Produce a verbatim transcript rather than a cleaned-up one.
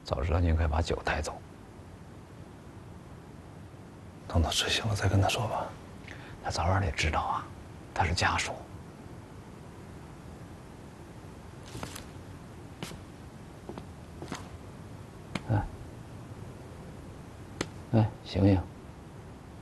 早知道您快把酒带走。 等他知悉了再跟他说吧。 他早晚得知道啊，他是家属。哎，哎，醒醒！